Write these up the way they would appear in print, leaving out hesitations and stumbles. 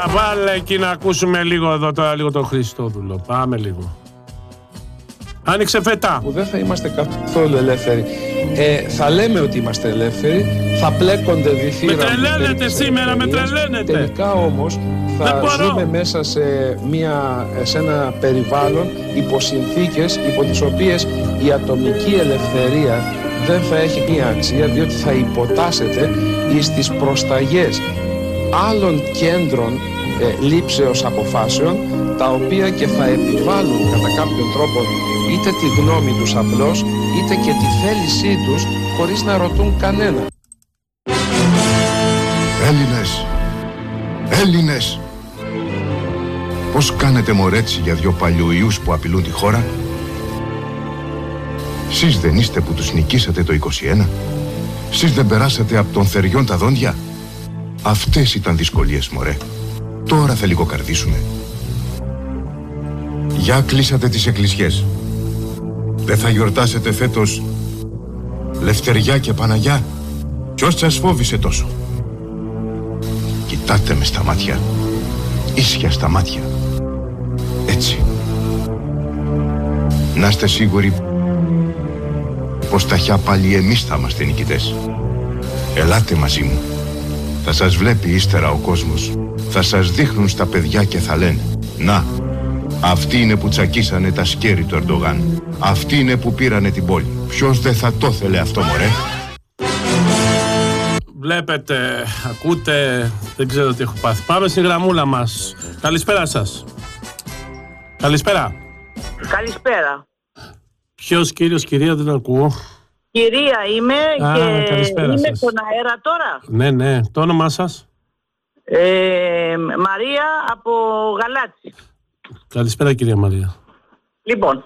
βάλε εκεί να ακούσουμε λίγο εδώ τώρα, λίγο τον Χριστόδουλο. Πάμε λίγο. Άνοιξε φετά. Που δεν θα είμαστε καθόλου ελεύθεροι. Θα λέμε ότι είμαστε ελεύθεροι, θα πλέκονται διθύρα. Με τρελαίνετε σήμερα, με τρελαίνετε. Τελικά όμως θα ζούμε μέσα σε ένα περιβάλλον υπό συνθήκες υπό τις οποίες η ατομική ελευθερία δεν θα έχει μία αξία, διότι θα υποτάσσεται στις προσταγές άλλων κέντρων λήψεως αποφάσεων, τα οποία και θα επιβάλλουν κατά κάποιον τρόπο είτε τη γνώμη τους απλώς, είτε και τη θέλησή τους, χωρίς να ρωτούν κανένα. Έλληνες, πώς κάνετε μωρέτσι για δυο παλιουιούς που απειλούν τη χώρα? Σεις δεν είστε που τους νικήσατε το 21? Σεις δεν περάσατε από των θεριών τα δόντια? Αυτές ήταν δυσκολίες, μωρέ. Τώρα θα λιγοκαρδίσουμε. Για κλείσατε τις εκκλησιές. Δεν θα γιορτάσετε φέτος Λευτεριά και Παναγιά? Ποιος σας φόβησε τόσο? Κοιτάτε με στα μάτια, ίσια στα μάτια. Έτσι. Να είστε σίγουροι πως ταχιά πάλι εμείς θα είμαστε νικητές. Ελάτε μαζί μου. Θα σας βλέπει ύστερα ο κόσμος. Θα σας δείχνουν στα παιδιά και θα λένε: να, αυτοί είναι που τσακίσανε τα σκέρι του Ερντογάν. Αυτοί είναι που πήρανε την πόλη. Ποιος δεν θα το θέλε αυτό, μωρέ? Βλέπετε, ακούτε, δεν ξέρω τι έχω πάθει. Πάμε στη γραμμούλα μας. Καλησπέρα σας. Καλησπέρα. Καλησπέρα. Ποιος, κύριος, κυρία, δεν ακούω. Κυρία είμαι και είμαι σας. στον αέρα τώρα. Ναι. Το όνομά σας? Μαρία από Γαλάτσι. Καλησπέρα, κυρία Μαρία. Λοιπόν,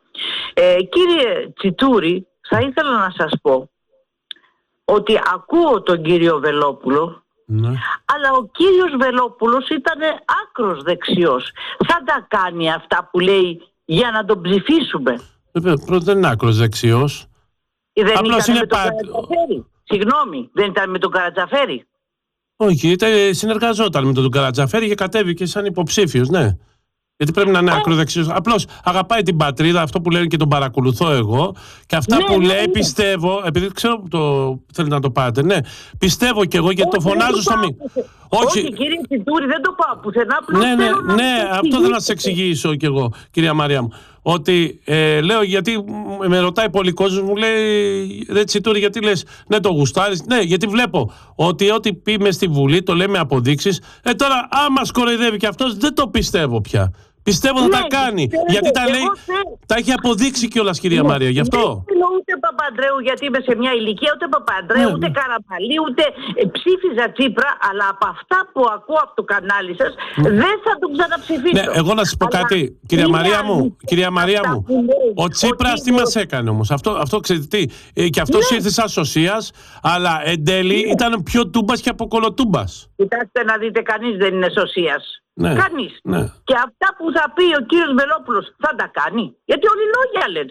κύριε Τσιτούρη, θα ήθελα να σας πω ότι ακούω τον κύριο Βελόπουλο, ναι, αλλά ο κύριος Βελόπουλος ήταν άκρος δεξιός. Θα τα κάνει αυτά που λέει για να τον ψηφίσουμε. Πρώτα δεν είναι άκρος δεξιός. Δεν απλώς ήταν με τον Καρατζαφέρη? Συγγνώμη, δεν ήταν με τον Καρατζαφέρη? Όχι, συνεργαζόταν με τον Καρατζαφέρη και κατέβηκε σαν υποψήφιος, ναι. Γιατί πρέπει να είναι ακροδεξιός. Απλώς αγαπάει την πατρίδα, αυτό που λένε και τον παρακολουθώ εγώ. Και αυτά που λέει πιστεύω, επειδή ξέρω που θέλετε να το πάτε, ναι. Πιστεύω κι εγώ γιατί το φωνάζω στο μη. Όχι, κύριε Τσιτούρη, δεν το πάω πουθενά. Ναι, αυτό θέλω να σας εξηγήσω κι εγώ, κυρία Μαρία μου. Ότι λέω, γιατί με ρωτάει πολύ κόσμος, μου λέει: ρε Τσιτούρη, γιατί λες ναι το γουστάρεις? Ναι, γιατί βλέπω ότι ό,τι πει μες στη Βουλή το λέει με αποδείξεις. Τώρα άμα σκοροϊδεύει κι αυτός, δεν το πιστεύω πια. Πιστεύω θα τα κάνει. Γιατί τα λέει, τα έχει αποδείξει κιόλας, κυρία Μαρία, γι' αυτό. Δεν θέλω ούτε Παπαντρέου, γιατί είμαι σε μια ηλικία, ούτε Παπαντρέου, ούτε Καραμαλή, ούτε ψήφιζα Τσίπρα, αλλά από αυτά που ακούω από το κανάλι σας, δεν θα τον ξαναψηφίσω. Ναι, εγώ να σας πω κάτι, κυρία Μαρία μου, ο Τσίπρας τι μας έκανε όμως? Αυτό ξέρετε τι, και αυτός ήρθε σαν σωσίας, αλλά εν τέλει ήταν πιο τούμπας και από κολοτούμπας. Κοιτάξτε να δείτε, κανείς δεν είναι σωσίας. Ναι, κανείς. Ναι. Και αυτά που θα πει ο κύριος Βελόπουλος θα τα κάνει. Γιατί όλοι λόγια λένε.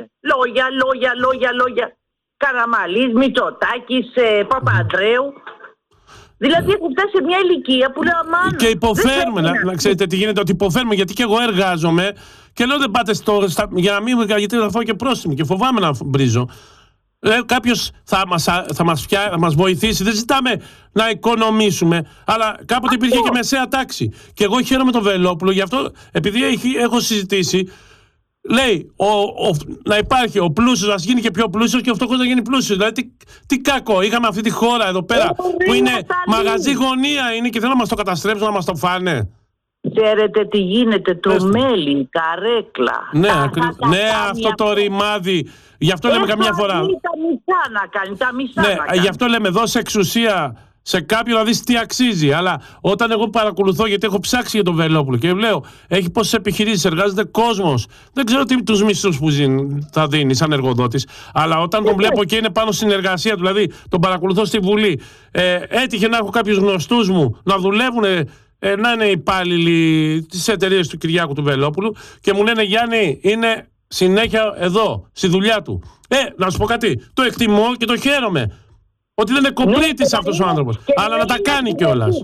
Λόγια. Καραμαλής, Μητσοτάκης, Παπαντρέου. Δηλαδή έχουν φτάσει σε μια ηλικία που λέω αμάν. Και υποφέρουμε, να ξέρετε τι γίνεται, ότι υποφέρουμε, γιατί και εγώ εργάζομαι και λέω δεν πάτε για να μην, γιατί θα φάω και πρόστιμο και φοβάμαι να μπρίζω. Κάποιος θα μας βοηθήσει. Δεν ζητάμε να οικονομήσουμε, αλλά κάποτε υπήρχε και μεσαία τάξη. Και εγώ χαίρομαι τον Βελόπουλο, γι' αυτό, επειδή έχω συζητήσει, λέει να υπάρχει ο πλούσιος να γίνει και πιο πλούσιος και ο φτωχός να γίνει πλούσιος. Δηλαδή τι κακό, είχαμε αυτή τη χώρα εδώ πέρα που είναι μαγαζί γωνία είναι και θέλουν να μας το καταστρέψουν, να μας το φάνε. Ξέρετε τι γίνεται, το μέλι, η καρέκλα. Ναι, αυτό το ρημάδι. Γι' αυτό λέμε καμιά φορά. Τα μισά να κάνει, τα μισά να κάνει. Γι' αυτό λέμε δώσε εξουσία σε κάποιον να δεις τι αξίζει. Αλλά όταν εγώ παρακολουθώ, γιατί έχω ψάξει για τον Βελόπουλο και λέω έχει πόσες επιχειρήσεις, εργάζεται κόσμος. Δεν ξέρω τι τους μισθούς που θα δίνει σαν εργοδότης. Αλλά όταν τον βλέπω και είναι πάνω στην εργασία του, δηλαδή τον παρακολουθώ στη Βουλή, έτυχε να έχω κάποιους γνωστούς μου να δουλεύουν. Να είναι υπάλληλοι της εταιρείας του Κυριάκου του Βελόπουλου και μου λένε Γιάννη είναι συνέχεια εδώ, στη δουλειά του. Να σου πω κάτι, το εκτιμώ και το χαίρομαι. Ότι δεν είναι κομπλίτης αυτός ο άνθρωπος, αλλά να τα κάνει κιόλας.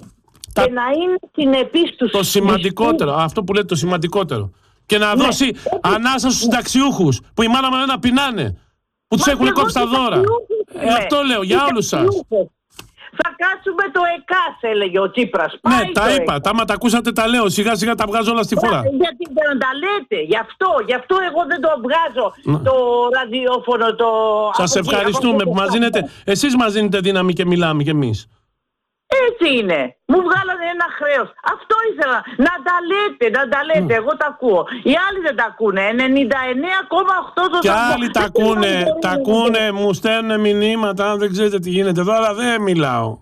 και να είναι συνεπής στους το σημαντικότερο, αυτό που λέτε το σημαντικότερο. Και να δώσει ανάσα στους συνταξιούχους που η μάνα μου να πεινάνε, που τους έχουν κόψει τα δώρα. Αυτό λέω για όλους σας. Θα κάτσουμε το ΕΚΑΣ, έλεγε ο Τσίπρας. Ναι, τα είπα. Άμα τα ακούσατε τα λέω. Σιγά σιγά τα βγάζω όλα στη φορά. Γιατί δεν τα λέτε. Γι' αυτό εγώ δεν το βγάζω το ραδιόφωνο. Σας ευχαριστούμε που μας δίνετε. Εσείς μας δίνετε δύναμη και μιλάμε κι εμείς. Έτσι είναι. Μου βγάλανε ένα χρέος. Αυτό ήθελα. Να τα λέτε. Εγώ τα ακούω. Οι άλλοι δεν τα ακούνε. 99,8 το και άλλοι τα ακούνε, μου στέλνουν μηνύματα. Δεν ξέρετε τι γίνεται εδώ, αλλά δεν μιλάω.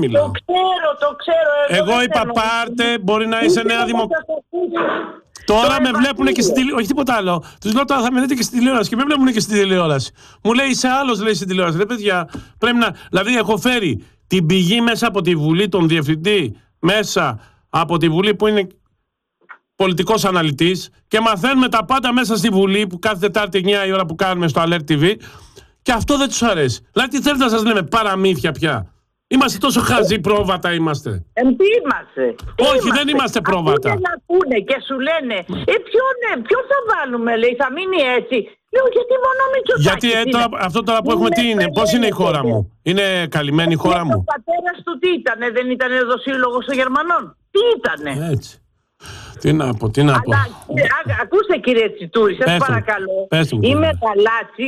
Το ξέρω. Εγώ είπα πάρτε, μπορεί να είσαι νέα δημοκρατία. Τώρα με βλέπουν και στην τηλεόραση. Όχι τίποτα άλλο. Τους λέω τώρα θα με δείτε και στην τηλεόραση και με βλέπουν και στην τηλεόραση. Μου λέει είσαι άλλος, λέει στην τηλεόραση. Ρε παιδιά, πρέπει να. Δηλαδή έχω φέρει την πηγή μέσα από τη Βουλή, τον διευθυντή μέσα από τη Βουλή που είναι πολιτικός αναλυτής και μαθαίνουμε τα πάντα μέσα στη Βουλή που κάθε Τετάρτη 9 η ώρα που κάνουμε στο Alert TV και αυτό δεν τους αρέσει. Δηλαδή τι θέλετε να σας λέμε, παραμύθια πια. Είμαστε τόσο χαζοί, πρόβατα είμαστε. Τι είμαστε. Όχι, δεν είμαστε πρόβατα. Ακούνε και σου λένε, ποιον θα βάλουμε, λέει, θα μείνει έτσι. Λέω, γιατί μόνο Μητσοτάκης. Γιατί αυτό τώρα που έχουμε τι είναι, πώς είναι η χώρα μου. Είναι καλυμμένη η χώρα μου. Ο πατέρας του τι ήτανε, δεν ήταν εδώ σύλλογος των Γερμανών. Τι ήτανε. Έτσι. Τι να πω. Αλλά, ακούστε κύριε Τσιτούρη, σας παρακαλώ. Είμαι Γαλάτσι,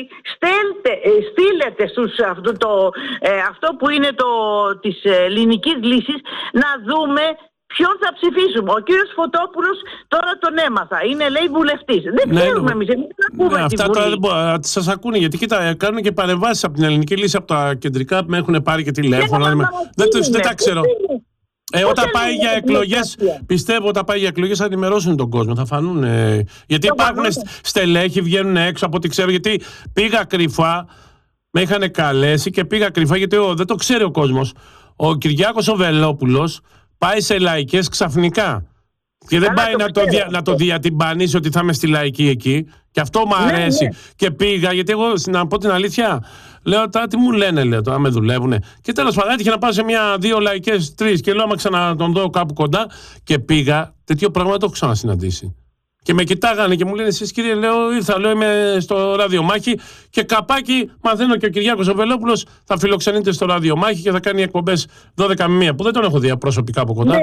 στείλετε στους αυτό που είναι της ελληνικής λύσης να δούμε ποιον θα ψηφίσουμε. Ο κύριος Φωτόπουλος τώρα τον έμαθα. Είναι λέει βουλευτής. Δεν ξέρουμε εμείς. Δεν ακούμε αυτά τώρα δεν μπορώ. Σας ακούνε γιατί κοίτα, κάνουν και παρεμβάσεις από την ελληνική λύση, από τα κεντρικά που με έχουν πάρει και τηλέφωνο. Δεν τα ξέρω. Όταν πάει για εκλογές, πιστεύω όταν πάει για εκλογές θα ενημερώσουν τον κόσμο, θα φανούν. Γιατί υπάρχουν στελέχοι, βγαίνουν έξω από ό,τι ξέρω. Γιατί πήγα κρυφά, με είχαν καλέσει και πήγα κρυφά γιατί δεν το ξέρει ο κόσμος. Ο Κυριάκος ο Βελόπουλος πάει σε λαϊκές ξαφνικά. Και δεν πάει να το διατυμπανίσει ότι θα είμαι στη λαϊκή εκεί. Και αυτό μου αρέσει. Ναι. Και πήγα, γιατί εγώ να πω την αλήθεια, λέω τώρα τι μου λένε, λέω τώρα με δουλεύουνε. Και τέλος πάντων έτυχε να πάω σε δύο λαϊκές, 3 και λέω άμα ξανά τον δω κάπου κοντά. Και πήγα, τέτοιο πράγμα το έχω ξανασυναντήσει. Και με κοιτάγανε και μου λένε εσείς κύριε, λέω είμαι στο ραδιομάχη και καπάκι μαθαίνω και ο Κυριάκος ο Βελόπουλος θα φιλοξενείται στο ραδιομάχη και θα κάνει εκπομπές 12 με 1 που δεν τον έχω δει προσωπικά από κοντά. Ναι,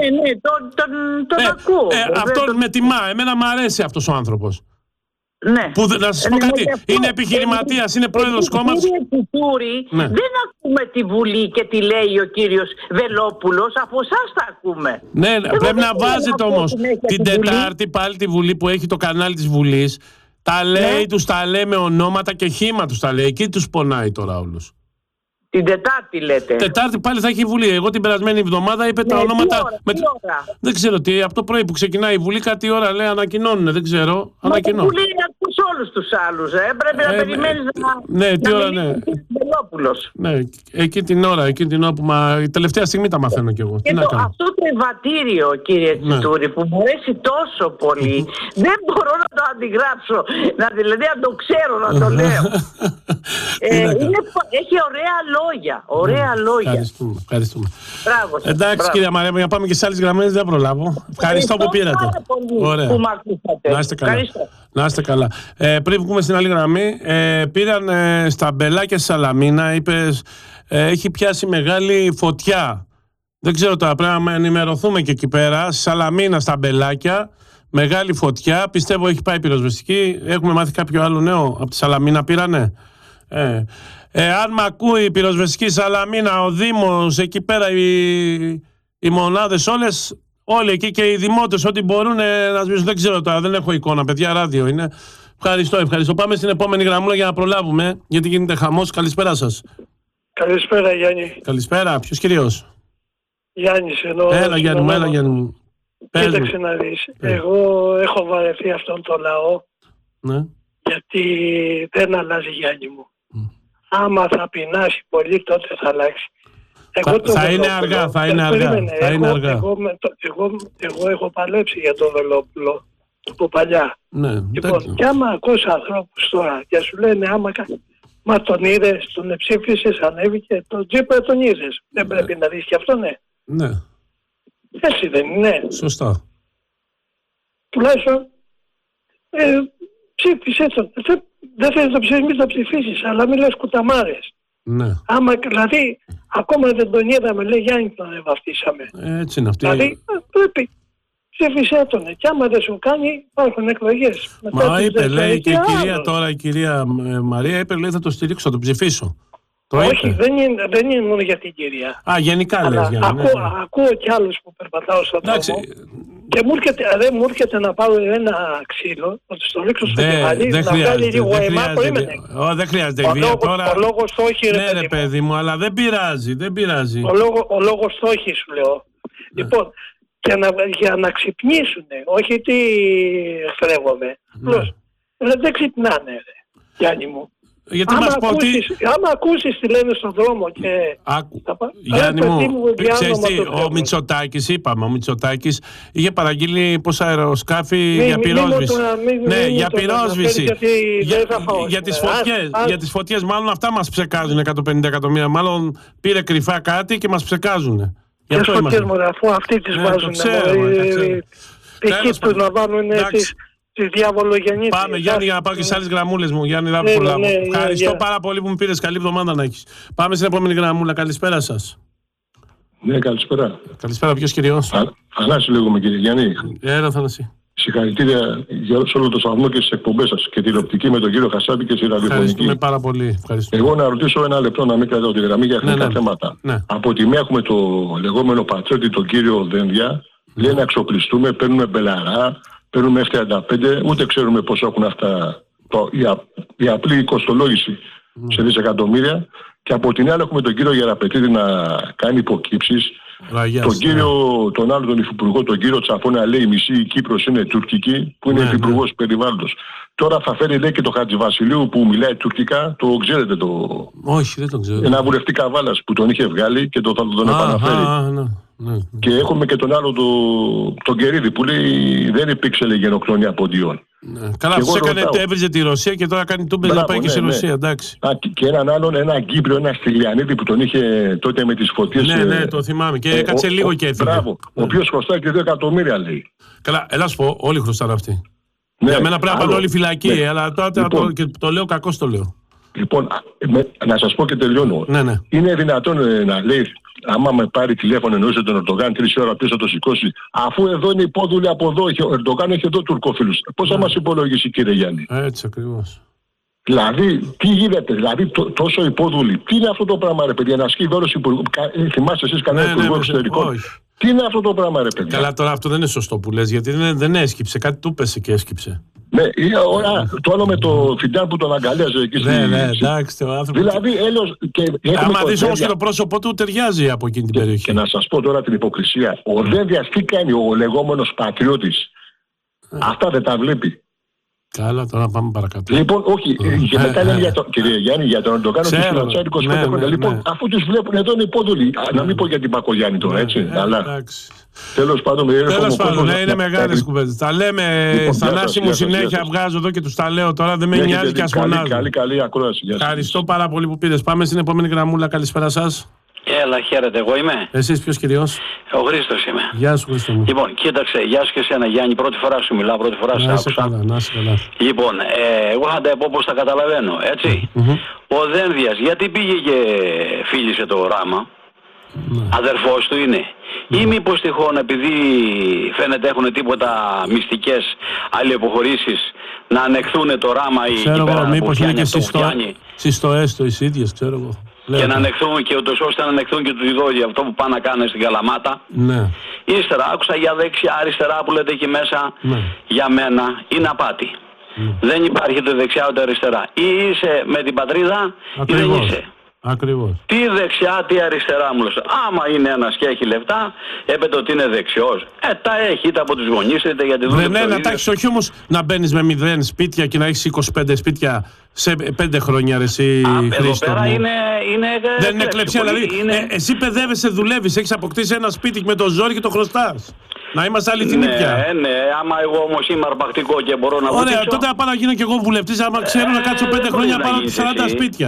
τον ακούω. Αυτό με τιμά, εμένα μου αρέσει αυτός ο άνθρωπος. Ναι. Που, να σας πω κάτι, είναι επιχειρηματίας, είναι πρόεδρος κόμματος. Κύριε Τσιτούρη, δεν ακούμε τη Βουλή και τι λέει ο κύριος Βελόπουλος, από εσάς τα ακούμε. Ναι, πρέπει να βάζετε όμως την Τετάρτη πάλι τη Βουλή που έχει το κανάλι της Βουλής. Τα λέει, τους τα λέει με ονόματα και χήμα τους τα λέει. Εκεί τους πονάει τώρα όλους. Την Τετάρτη λέτε. Τετάρτη πάλι θα έχει η Βουλή. Εγώ την περασμένη εβδομάδα είπε τα ονόματα. Τι ώρα. Δεν ξέρω τι. Από το πρωί που ξεκινάει η Βουλή, κάτι ώρα λέει ανακοινώνουν. Δεν ξέρω. Ανακοινώνουν. Η Βουλή είναι από όλους τους άλλους. Πρέπει να περιμένεις ναι, τι ώρα, ναι. Ναι, εκείνη την ώρα που η τελευταία στιγμή τα μαθαίνω κι εγώ. Και αυτό το ευατήριο, κύριε Τσιτούρη, που μου αρέσει τόσο πολύ, δεν μπορώ να το αντιγράψω. Δηλαδή, αν το ξέρω να το λέω. Έχει ωραία λόγια. Ευχαριστούμε. Μπράβο, εντάξει, κυρία Μαρία, για να πάμε και σε άλλες γραμμές, δεν προλάβω. Ευχαριστώ που πήρατε. Ωραία. Που μ' ακούσατε. Να είστε καλά. Πριν βγούμε στην άλλη γραμμή, πήραν στα μπελάκια Σαλαμίνα, είπες, έχει πιάσει μεγάλη φωτιά. Δεν ξέρω τώρα, πρέπει να ενημερωθούμε και εκεί πέρα. Σαλαμίνα στα μπελάκια, μεγάλη φωτιά. Πιστεύω έχει πάει πυροσβεστική. Έχουμε μάθει κάποιο άλλο νέο από τη Σαλαμίνα, πήρανε. Αν μ' ακούει η πυροσβεστική Σαλαμίνα, ο Δήμος, εκεί πέρα οι μονάδες όλες, όλοι εκεί και οι δημότες, ό,τι μπορούν να σβήσουν. Δεν ξέρω τώρα, δεν έχω εικόνα, παιδιά, ράδιο είναι. Ευχαριστώ. Πάμε στην επόμενη γραμμούλα για να προλάβουμε, γιατί γίνεται χαμός. Καλησπέρα σας. Καλησπέρα, Γιάννη. Καλησπέρα, ποιος κυρίως? Γιάννης, ενώ... Έλα, Γιάννη μου. Κοίταξε να δεις. Εγώ έχω βαρεθεί αυτόν τον λαό, ναι. Γιατί δεν αλλάζει, Γιάννη μου. Άμα θα πεινάσει πολύ, τότε θα αλλάξει. Θα είναι αργά. Εγώ έχω παλέψει για τον Βελόπουλο από παλιά. Ναι, λοιπόν, και άμα ακούς ανθρώπους τώρα και σου λένε μα τον είδες, τον ψήφισες, ανέβηκε, τον Τσίπρα τον είδες. Δεν πρέπει να δεις και αυτό, ναι. Έτσι δεν είναι? Σωστά. Τουλάχιστον ψήφισε τον. Δεν θέλεις να ψηφίσεις, να ψηφίσεις, αλλά μην λες κουταμάρες. Ναι. Άμα δηλαδή ακόμα δεν τον είδαμε, λέει Γιάννη τον βαφτίσαμε. Έτσι είναι αυτή. Δηλαδή πρέπει. Ψήφισε τον. Και άμα δεν σου κάνει, υπάρχουν εκλογές. Μα είπε, λέει και η κυρία τώρα, η κυρία Μαρία είπε, λέει θα το στηρίξω, θα το ψηφίσω. Το όχι, είπε. δεν είναι μόνο για την κυρία. Α, γενικά λες. Ακούω κι άλλους που περπατάω στον δρόμο. Και δεν μου έρχεται να πάω ένα ξύλο, να τους το ρίξω στο κεφάλι, να βγάλει λίγο αίμα. Δεν χρειάζεται βία τώρα. Ο λόγος το όχι, ναι, ρε παιδί μου, αλλά δεν πειράζει. Ο λόγος το όχι, σου λέω. Λοιπόν, για να ξυπνήσουν, όχι τι εχθρεύομαι. Δεν ξυπνάνε, Γιάννη μου. Γιατί άμα ακούσεις τι λένε στον δρόμο και... Γιάννη μου, ξέρεις τι, ο Μητσοτάκης είχε παραγγείλει πόσα αεροσκάφη για πυρόσβηση. Ναι, για πυρόσβηση. Για τις φωτιές, μάλλον αυτά μας ψεκάζουν 150 εκατομμύρια. Μάλλον πήρε κρυφά κάτι και μας ψεκάζουν. Ποιες φωτιές μου, αφού αυτοί τις βάζουν. Εκεί τους να βάλουν τη διαβολογενή. Πάμε, Γιάννη, για να πάω και σε άλλες γραμμούλες μου. Γιάννη, δάπου πολλά. Ευχαριστώ πάρα πολύ που μου πήρες. Καλή εβδομάδα να έχεις. Πάμε στην επόμενη γραμμούλα. Καλησπέρα σας. Ναι, καλησπέρα. Καλησπέρα, ποιος κυριός? Θανάση λέγομαι, κύριε Γιάννη. Έλα, Θανάση. Συγχαρητήρια για όλο το σταθμό και στις εκπομπές σας και τηλεοπτική με τον κύριο Χασάπη και στη ραδιοφωνική. Ευχαριστούμε πάρα πολύ. Εγώ να ρωτήσω ένα λεπτό, να μην κρατάω τη γραμμή για εθνικά θέματα. Ναι. Από τη μία έχουμε το λεγόμενο πατριώτη, τον κύριο Δένδια. Λέει να εξοπλιστούμε, παίρνουμε μπελαρά, παίρνουμε F-35, ούτε ξέρουμε πόσο έχουν αυτά η απλή κοστολόγηση σε δισεκατομμύρια. Και από την άλλη έχουμε τον κύριο Γεραπετίδη να κάνει υποκύψεις. Τον κύριο, τον άλλο τον υφυπουργό, τον κύριο Τσαφώνα, λέει η μισή Κύπρος είναι τουρκική, που είναι υφυπουργός περιβάλλοντος. Τώρα θα φέρει, λέει, και το Χατζηβασιλείου που μιλάει τουρκικά, το ξέρετε το... Όχι, δεν το ξέρω. Ένα βουλευτή Καβάλας που τον είχε βγάλει και θα τον επαναφέρει. Ναι. Και έχουμε και τον άλλο τον Κερίδη που λέει δεν υπήρξε, λέει, γενοκτονία ποντιών. Ναι. Καλά, αυτός έβριζε τη Ρωσία και τώρα κάνει τούμπες να πάει και στη Ρωσία, εντάξει. Και έναν άλλον, ένα Κύπριο, ένα Στυλιανίδη που τον είχε τότε με τις φωτιές. Ναι, το θυμάμαι και έκατσε λίγο και έφυγε. Μπράβο, ο οποίος χρωστάει και 2 εκατομμύρια, λέει. Καλά, έλα σου πω, όλοι χρωστάνε αυτοί. Ναι, για μένα πρέπει να πάνε όλοι φυλακοί, αλλά τώρα το λέω, κακώς το λέω. Λοιπόν, να σας πω και τελειώνω. Ναι. Είναι δυνατόν να λέει, άμα με πάρει τηλέφωνο εννοούσε τον Ερντογάν 3 ώρα ποιος θα το σηκώσει, αφού εδώ είναι υπόδουλοι από εδώ, ο Ερντογάν έχει εδώ τουρκοφίλους. Πώς θα μας υπολογίσει, κύριε Γιάννη? Έτσι ακριβώς. Δηλαδή, τι γίνεται, δηλαδή τόσο υπόδουλοι. Τι είναι αυτό το πράγμα, ρε παιδιά, να ασκεί δώρος υπουργού? Θυμάστε εσείς κανένα υπουργό εξωτερικών? Τι είναι αυτό το πράγμα, ρε παιδιά? Καλά, τώρα αυτό δεν είναι σωστό που λες, γιατί δεν έσκυψε, κάτι του πέσε και έσκυψε. Ναι, το άλλο με το Φιντάν που τον αγκαλιάζει εκεί στην... Ναι, εντάξει, ο άνθρωπος... Δηλαδή, έλεος... Άμα δεις όμως και το πρόσωπό του, ταιριάζει από εκείνη την περιοχή. Και να σας πω τώρα την υποκρισία. Ο Δένδιας τι κάνει, ο λεγόμενος πατριώτης? Αυτά δεν τα βλέπει. Καλά, τώρα πάμε παρακάτω. Λοιπόν, όχι, και μετά λένε για τον κύριε Γιάννη, για τον Ερντογάν, τους φιλοτσάρει 25 χρόνια. Λοιπόν, αφού τους βλέπουν εδώ είναι υπόδουλοι. Να μην πω για την Πακογιάννη τώρα, έτσι. Αλλά τέλος πάντων, είναι μεγάλες κουβέντες. Τα λέμε, Θανάση μου, συνέχεια βγάζω εδώ και τους τα λέω τώρα, δεν με νοιάζει και ας φωνάζω. Καλή ακρόαση. Ευχαριστώ πάρα πολύ που πήρες. Πάμε στην επόμενη γραμμούλα. Καλησπέρα σας. Έλα, χαίρετε, εγώ είμαι. Εσείς ποιος κυριός? Ο Χρήστος είμαι. Γεια σου, Χρήστο μου. Λοιπόν, κοίταξε, γεια σου και εσένα, Γιάννη. Πρώτη φορά σου μιλάω, πρώτη φορά σε άκουσα. Να είσαι καλά. Λοιπόν, εγώ θα τα πω όπως τα καταλαβαίνω, έτσι. Ο Δένδιας, γιατί πήγε και φίλησε το Ράμα? Αδερφός του είναι. Ή μήπως τυχόν, επειδή φαίνεται έχουν τίποτα μυστικές αλληλεποχωρήσεις, να ανεχθούν το Ράμα ή ξέρω εγώ, μήπως είναι και συστοές το οι ίδιες, ξέρω εγώ. Και να ανεχθούν και ούτως ώστε να ανεχθούν και τους διδόγια αυτό που πάνε να κάνουν στην Καλαμάτα. Ναι. Ύστερα άκουσα για δεξιά αριστερά που λέτε εκεί μέσα. Ναι. Για μένα είναι απάτη. Δεν υπάρχει ούτε δεξιά ούτε αριστερά. Ή είσαι με την πατρίδα ή δεν είσαι. Ακριβώς. Τι δεξιά, τι αριστερά μου λες. Άμα είναι ένας και έχει λεφτά, έπεται ότι είναι δεξιός. Τα έχει είτε από τους γονείς είτε για τη δουλειά. Ναι, να τα έχεις, όχι όμως να μπαίνεις με 0 σπίτια και να έχεις 25 σπίτια σε 5 χρόνια, ρε εσύ, Χρήστο. Εδώ πέρα είναι δεν είναι κλεψία, δηλαδή. Εσύ παιδεύεσαι, δουλεύεις, έχεις αποκτήσει ένα σπίτι με το ζόρι και το χρωστάς. Να είμαστε αληθινοί πια. Ναι, άμα εγώ όμως είμαι αρπακτικό και μπορώ να βοηθήσω. Ωραία, τότε να πάω να γίνω κι εγώ βουλευτής, άμα ξέρω να κάτσω 5 χρόνια πάνω από 40 σπίτια.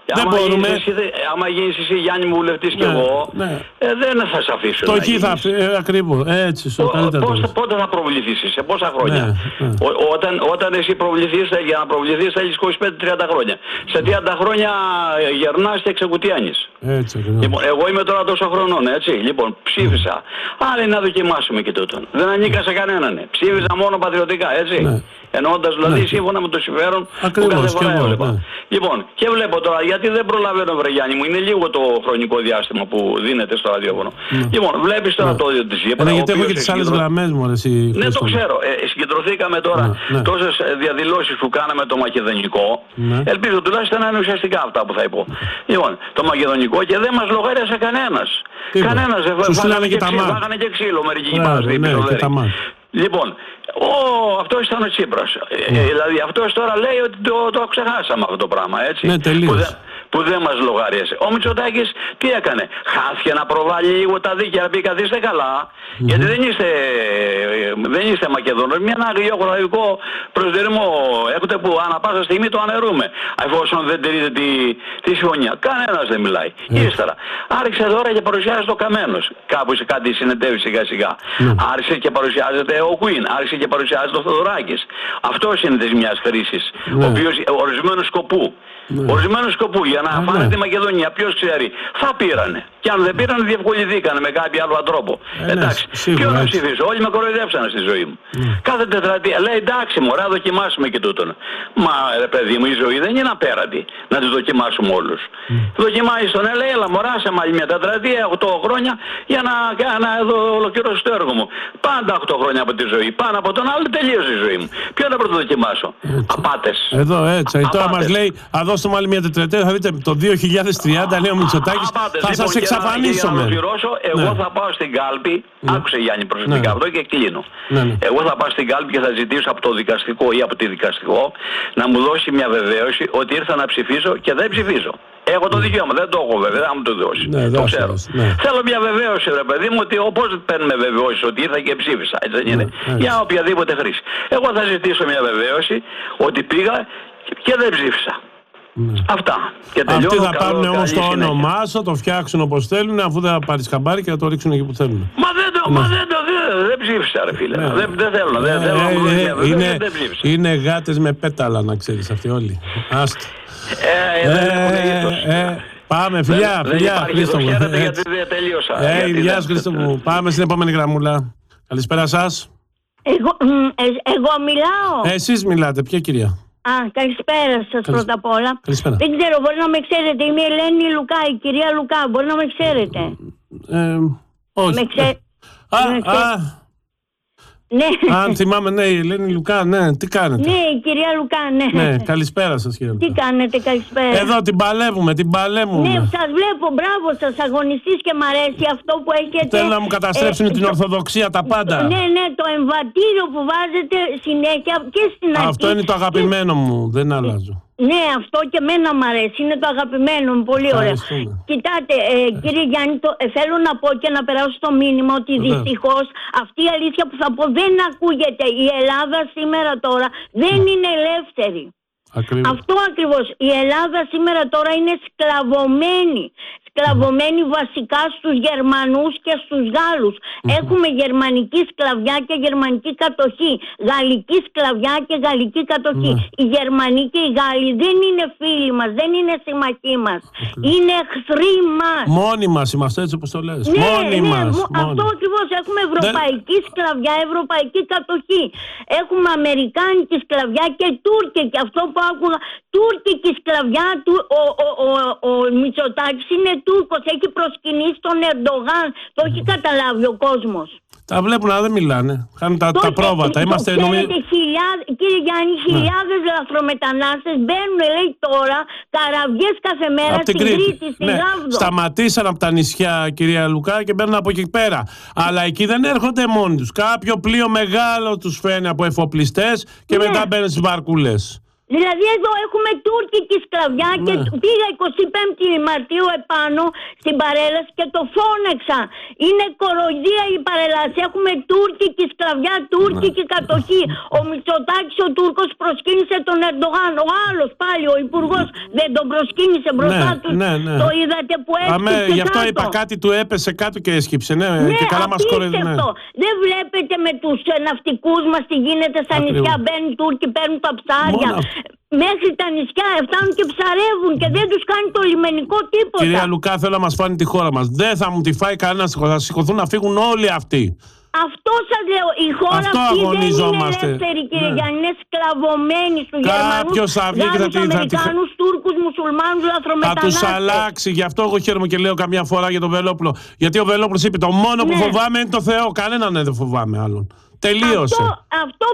Δεν μπορούμε. Άμα γίνεις εσύ, Γιάννη μου, βουλευτής και εγώ, δεν θα σε αφήσω. Το εκεί θα ακριβώς. Έτσι, πότε θα προβληθείς, σε πόσα χρόνια. Όταν εσύ προβληθείς, για να προβληθείς θέλεις 25-30 χρόνια. Σε 30 χρόνια γερνάς και εξεκουτιάνεις. Λοιπόν, εγώ είμαι τώρα τόσο χρονών, έτσι. Λοιπόν, ψήφισα. Άλλοι να δοκιμάσουμε και τούτον. Δεν ανήκα σε κανέναν. Ψήφισα μόνο πατριωτικά, έτσι. Εννοώντας δηλαδή σύμφωνα με το συμφέρον που κάθε φορά έβλεπα. Λοιπόν, και βλέπω τώρα, γιατί δεν προλαβαίνω, βρε Γιάννη μου, είναι λίγο το χρονικό διάστημα που δίνεται στο ραδιόφωνο. Λοιπόν, βλέπεις τώρα το ίδιο της ΓΕΠΡΑ. Γιατί έχω και τις άλλες γραμμές μου, εσύ. Ναι, το ξέρω. Συγκεντρωθήκαμε τώρα τόσες διαδηλώσεις που κάναμε το μακεδονικό. Ελπίζω τουλάχιστον να είναι ουσιαστικά αυτά που θα πω. Λοιπόν, το μακεδονικό και δεν μας λογάριασε κανένας. Κανένας δεν φάγανε και ξύλο μερικοί παρασδίπτες. Λοιπόν, αυτός ήταν ο Τσίπρας. Δηλαδή αυτός τώρα λέει ότι το ξεχάσαμε αυτό το πράγμα, έτσι. Ναι, τελείως. Που δεν μας λογάριασε. Ο Μητσοτάκης τι έκανε? Χάθηκε να προβάλλει λίγο τα δίκαια, να πει καθίστε καλά, γιατί δεν είστε Μακεδόνες. Μια αγριογραφικό προσδιορισμό έχετε που ανά πάσα στιγμή το αναιρούμε, εφόσον δεν τηρείτε τη συμφωνία. Κανένας δεν μιλάει. Ύστερα, άρχισε τώρα και παρουσιάζεται ο Καμένος. Κάπου σε κάτι συνεντεύει σιγά σιγά. Άρχισε και παρουσιάζεται ο Κουίν, άρχισε και παρουσιάζεται ο Θεοδωράκης. Αυτός είναι της μιας χρήσης, ο οποίος ορισμένου σκοπού. Ορισμένου σκοπού για να φάνε τη Μακεδονία, ποιος ξέρει, θα πήρανε. Και αν δεν πήρανε, διευκολυνθήκανε με κάποιο άλλο τρόπο. Εντάξει, ποιο να ψηφίσω, όλοι με κοροϊδέψανε στη ζωή μου. Κάθε τετραετία λέει εντάξει, μωρά, δοκιμάσουμε και τούτον. Μα ρε παιδί μου, η ζωή δεν είναι απέραντη να τις δοκιμάσουμε όλους. Δοκιμάζει τον λέει, έλα μωρά, σε άλλη μια τετραετία, 8 χρόνια, για να ολοκληρώσω το έργο μου. Πάντα 8 χρόνια από τη ζωή. Πάνω από τον άλλο τελείωσε η ζωή μου. Ποιο να πρωτοδοκιμάσω? Απάτες. Εδώ έτσι. Τώρα μας λέει, δώσουμε άλλη μια τετραετία, θα δείτε το 2030, λέει ο Μητσοτάκης, θα σας εξαφανίσω. Εγώ θα πάω στην κάλπη, άκουσε Γιάννη προσεκτικά αυτό και κλείνω. Εγώ θα πάω στην κάλπη και θα ζητήσω από το δικαστικό ή από τη δικαστικό να μου δώσει μια βεβαίωση ότι ήρθα να ψηφίσω και δεν ψηφίζω. Έχω το δικαίωμα, δεν το έχω βέβαια, θα μου το δώσει. Το ξέρω. Θέλω μια βεβαίωση, ρε παιδί μου, ότι όπως παίρνουμε βεβαίωση ότι ήρθα και ψήφισα, έτσι δεν είναι, για οποιαδήποτε χρήση. Εγώ θα ζητήσω μια βεβαίωση ότι πήγα και δεν ψήφισα. Αυτά. Και αυτοί θα πάρουν όμως το όνομά σου, το φτιάξουν όπως θέλουν, αφού δεν θα πάρεις χαμπάρι και θα το ρίξουν εκεί που θέλουν. Δεν ψήφισα, ρε φίλε. Δεν θέλω. Δεν ψήφισα. Είναι γάτες με πέταλα, να ξέρεις αυτοί όλοι. Άστο. Πάμε, φιλιά, Χρήστο μου. Γιατί δεν τελείωσα. Γεια σου, Χρήστο μου. Πάμε στην επόμενη γραμμούλα. Καλησπέρα σας. Εγώ μιλάω. Εσείς μιλάτε, ποια κυρία? Καλησπέρα σας πρώτα απ' όλα. Καλησπέρα. Δεν ξέρω, μπορεί να με ξέρετε. Είμαι η Ελένη Λουκά, η κυρία Λουκά. Μπορεί να με ξέρετε. Όχι. Ναι. Αν θυμάμαι, ναι, η Ελένη Λουκά, ναι, τι κάνετε? Ναι, η κυρία Λουκά, ναι. Ναι, καλησπέρα σας, κύριε Λουκά. Τι κάνετε, καλησπέρα. Εδώ την παλεύουμε. Ναι, σας βλέπω, μπράβο σας, αγωνιστής και μ' αρέσει αυτό που έχετε. Θέλουν να μου καταστρέψουν την Ορθοδοξία, τα πάντα. Ναι, το εμβατήριο που βάζετε συνέχεια και στην αρχή. Αυτό είναι το αγαπημένο μου, δεν αλλάζω. Ναι, αυτό και εμένα μου αρέσει. Είναι το αγαπημένο μου. Πολύ ωραίο. Κοιτάτε, κύριε Γιάννη, θέλω να πω και να περάσω το μήνυμα ότι δυστυχώς αυτή η αλήθεια που θα πω δεν ακούγεται. Η Ελλάδα σήμερα τώρα δεν είναι ελεύθερη. Ακριβώς. Αυτό ακριβώς. Η Ελλάδα σήμερα τώρα είναι σκλαβωμένη. Σκλαβωμένη βασικά στους Γερμανούς και στους Γάλλους. Έχουμε γερμανική σκλαβιά και γερμανική κατοχή. Γαλλική σκλαβιά και γαλλική κατοχή. Οι Γερμανοί και οι Γάλλοι δεν είναι φίλοι μας, δεν είναι συμμαχοί μας. Είναι εχθροί μας. Μόνοι μας είμαστε, έτσι όπως το λες. Μόνοι μας. Αυτό ακριβώς. Έχουμε ευρωπαϊκή σκλαβιά, ευρωπαϊκή κατοχή. Έχουμε αμερικάνικη σκλαβιά και τουρκική. Αυτό που άκουγα, τουρκική σκλαβιά. Ο Μητσοτάκης είναι Τούρκος, έχει προσκυνήσει τον Ερντογάν. Το έχει καταλάβει ο κόσμος. Τα βλέπουν, αλλά δεν μιλάνε. Κάνουν τα πρόβατα. Κύριε Γιάννη, χιλιάδες λαθρομετανάστες μπαίνουν, λέει τώρα, καραβιές κάθε μέρα στην Κρήτη, στην Γάβδο. Σταματήσαν από τα νησιά, κυρία Λουκά, και μπαίνουν από εκεί πέρα. Αλλά εκεί δεν έρχονται μόνοι τους. Κάποιο πλοίο μεγάλο τους φέρνει από εφοπλιστές και μετά μπαίνουν στις βαρκούλες. Δηλαδή εδώ έχουμε τουρκική σκλαβιά και πήγα 25η Μαρτίου επάνω στην παρέλαση και το φώναξα. Είναι κοροϊδία η παρέλαση. Έχουμε τουρκική σκλαβιά. σκλαβιά τουρκική κατοχή. Ο Μητσοτάκης ο Τούρκος προσκύνησε τον Ερντογάν. Ο άλλος πάλι, ο υπουργός, δεν τον προσκύνησε μπροστά του. Το είδατε που έσκυψε γι' αυτό κάτω. είπα κάτι, του έπεσε κάτω και έσκυψε. Ναι, και καλά μας κοροϊδεύει. Δεν βλέπετε με τους ναυτικούς μας τι γίνεται στα νησιά. Μπαίνουν Τούρκοι, παίρνουν τα ψάρια. Μέχρι τα νησιά φτάνουν και ψαρεύουν και δεν τους κάνει το λιμενικό τίποτα. Κυρία Λουκά, θέλω να μας φάνε τη χώρα μας. Δεν θα μου τη φάει κανένας. Θα σηκωθούν να φύγουν όλοι αυτοί. Αυτό σας λέω. Η χώρα αυτό αυτή αγωνιζόμαστε. δεν είναι ελεύθερη, κύριε Γιάννη. Είναι σκλαβωμένη στους Γερμανούς, Γάλλους, Αμερικάνους, Τούρκους, Μουσουλμάνους, λαθρομετανάστες. Θα τους αλλάξει. Γι' αυτό εγώ χαίρομαι και λέω καμιά φορά για τον Βελόπουλο. Γιατί ο Βελόπουλος είπε: το μόνο που φοβάμαι είναι το Θεό. Κανέναν δεν φοβάμαι άλλον. Τελείωσε. Αυτό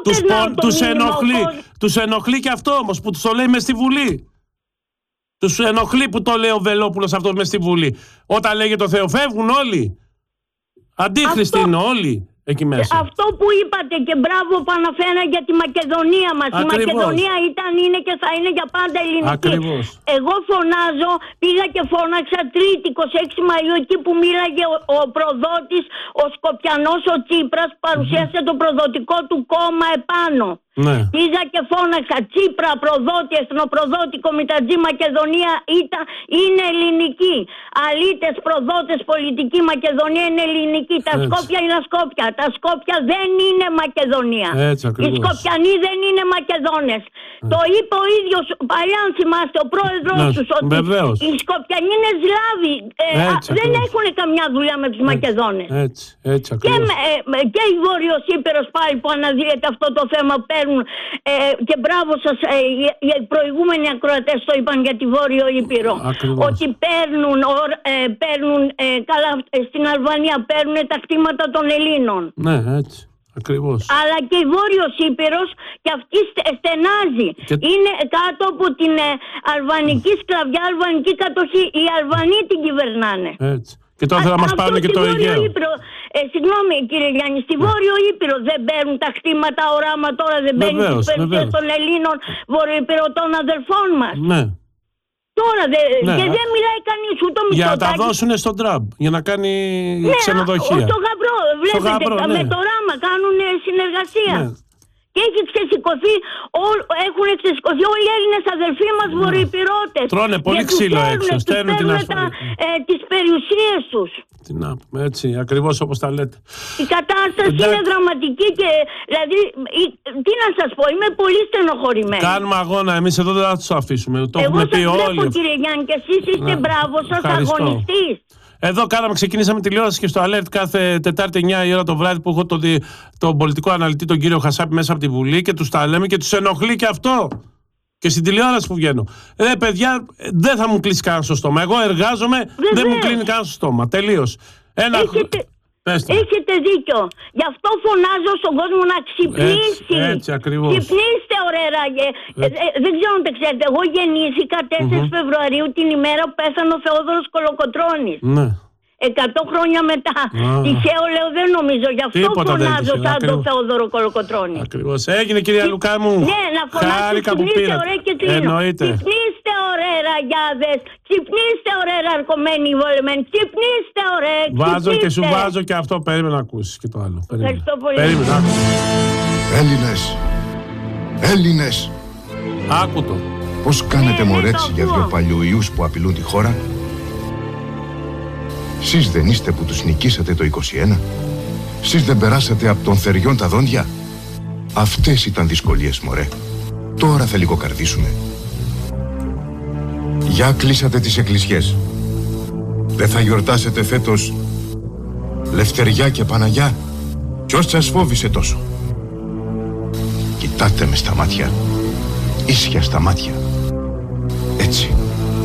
τους ενοχλεί και αυτό όμως που τους το λέει μες στη Βουλή. Τους ενοχλεί που το λέει ο Βελόπουλος αυτό μες στη Βουλή. Όταν λέγει το Θεό, φεύγουν όλοι. Αντίχριστοι είναι όλοι εκεί μέσα. Αυτό που είπατε και μπράβο που αναφέρα για τη Μακεδονία μας. Ακριβώς. Η Μακεδονία ήταν, είναι και θα είναι για πάντα ελληνική. Ακριβώς. Εγώ φωνάζω, πήγα και φώναξα Τρίτη 26 Μαΐου εκεί που μίλαγε ο προδότης, ο Σκοπιανός ο Τσίπρας που παρουσίασε το προδοτικό του κόμμα επάνω. Ναι. Πήγα και φώναξα Τσίπρα, προδότη, εθνοπροδότη, Κομιτατζή, Μακεδονία είναι ελληνική. Αλίτες, προδότες, πολιτική, Μακεδονία είναι ελληνική. Τα Σκόπια είναι Σκόπια. Τα Σκόπια δεν είναι Μακεδονία. Οι Σκοπιανοί δεν είναι Μακεδόνες. Το είπε ο ίδιος, παλιά αν θυμάστε, ο πρόεδρος τους, ότι οι Σκοπιανοί είναι Σλάβοι. Δεν έχουν καμιά δουλειά με τους Μακεδόνες. Και η Βόρειος Ήπειρος πάλι που αναδύεται αυτό το θέμα και μπράβο σας, οι προηγούμενοι ακροατές το είπαν για τη Βόρειο Ήπειρο. Ότι παίρνουν καλά στην Αλβανία, παίρνουν τα κτήματα των Ελλήνων. Ναι, έτσι. Ακριβώς. Αλλά και η Βόρειος Ήπειρος και αυτή στενάζει. Είναι κάτω από την αλβανική σκλαβιά, αλβανική κατοχή. Οι Αλβανοί την κυβερνάνε. Έτσι. Και τώρα θέλω να μας πάρουν και το Αιγαίο. Συγγνώμη κύριε Γιάννη, στη Βόρειο Ήπειρο δεν παίρνουν τα κτήματα οράμα τώρα, δεν μπαίνουν στις περιουσίες των Ελλήνων βορειοϊπειρωτών αδελφών μας. Ναι. Τώρα και δεν μιλάει κανείς ούτε ο Μητσοτάκης. Για να τα δώσουν στον Τραμπ, για να κάνει ξενοδοχεία. Στο Γαμπρό, βλέπετε, με το ράμα κάνουν συνεργασία. Ναι. Και έχει ξεσηκωθεί, έχουν ξεσηκωθεί όλοι οι Έλληνες αδελφοί μας βορειοϊπειρώτες. Τρώνε πολύ ξύλο έξω, στέλνουν την ασφαλή. Τις περιουσίες τους. Τι να πούμε, έτσι, ακριβώς όπως τα λέτε. Η κατάσταση είναι δραματική και δηλαδή, τι να σας πω, είμαι πολύ στενοχωρημένη. Κάνουμε αγώνα, εμείς εδώ δεν θα τους αφήσουμε, το έχουμε πει όλοι. Εγώ σας βλέπω κύριε Γιάννη και εσείς είστε μπράβο σας αγωνιστής. Εδώ ξεκινήσαμε τηλεόραση και στο Alert κάθε Τετάρτη 9 η ώρα το βράδυ που έχω τον πολιτικό αναλυτή τον κύριο Χασάπη μέσα από τη Βουλή και τους τα λέμε και τους ενοχλεί και αυτό. Και στην τηλεόραση που βγαίνω. Παιδιά, δεν θα μου κλείσει κανένα στο στόμα. Εγώ εργάζομαι, δεν μου κλείνει κανένα στο στόμα. Τελείως. Έχετε δίκιο. Γι' αυτό φωνάζω στον κόσμο να ξυπνήσει. Έτσι ακριβώς. Ξυπνήστε, ωραία. Δεν ξέρω αν το ξέρετε. Εγώ γεννήθηκα 4 Φεβρουαρίου την ημέρα που πέθανε ο Θεόδωρος Κολοκοτρώνης. Ναι. 100 χρόνια μετά. Τυχαίο λέω δεν νομίζω. Γι' αυτό φωνάζω σαν τον Θεόδωρο Κολοκοτρώνη. Ακριβώς. Έγινε κυρία Λουκά μου. Ναι, να φωνάζω ξυπνήστε ωραία και κλείνω. Εννοείται. Ξυπνήστε ωραία ραγιάδες. Ξυπνήστε ωραία αρκωμένοι βολεμένοι. Ξυπνήστε ωραία. Βάζω και σου βάζω και αυτό. Περίμενα να ακούσεις και το άλλο. Ευχαριστώ πολύ. Περίμενα. Έλληνες. Έλληνες. Άκου το. Πώς κάνετε μωρέτσι για 2 παλιουιούς που απειλούν τη χώρα? Σεις δεν είστε που τους νικήσατε το 21? Σεις δεν περάσατε από των θεριών τα δόντια? Αυτές ήταν δυσκολίες, μωρέ. Τώρα θα λιγοκαρδίσουμε. Για κλείσατε τις εκκλησιές. Δεν θα γιορτάσετε φέτος Λευτεριά και Παναγιά? Ποιος σας φόβησε τόσο? Κοιτάτε με στα μάτια. Ίσια στα μάτια. Έτσι.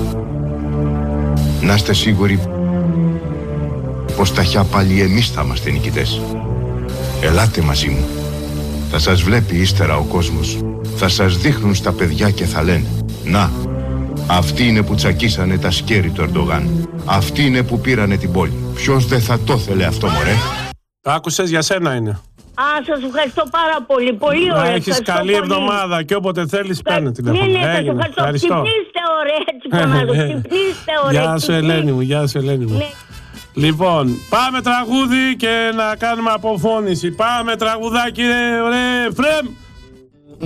Να είστε σίγουροι πως ταχιά πάλι εμείς θα είμαστε νικητές. Ελάτε μαζί μου. Θα σας βλέπει ύστερα ο κόσμος. Θα σας δείχνουν στα παιδιά και θα λένε: να, αυτοί είναι που τσακίσανε τα σκέρη του Ερντογάν. Αυτοί είναι που πήρανε την πόλη. Ποιος δεν θα το ήθελε αυτό, μωρέ? Το άκουσες, για σένα είναι. Σας ευχαριστώ πάρα πολύ. Πολύ ωραία. Έχεις καλή εβδομάδα και όποτε θέλεις παίρνει τηλέφωνο. Ναι, σας ευχαριστώ. Ξυπνήστε ωραία, έτσι φωνάζω. Ξυπνήστε ωραία. Γεια σου Ελένη μου, γεια σου Ελένη μου. Λοιπόν, πάμε τραγούδι και να κάνουμε αποφώνηση. Πάμε τραγουδάκι, ρε Φρέμ.